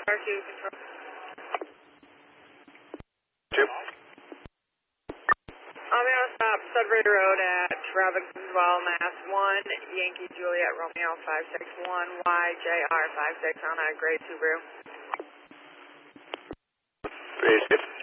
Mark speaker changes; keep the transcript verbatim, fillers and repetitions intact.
Speaker 1: R Q control.
Speaker 2: Two.
Speaker 1: I'll be on stop Sudbury Road at Robinsonville, Mass. one, Yankee Juliet Romeo five six one, Y J R five six on a gray Subaru.
Speaker 2: Three, skip.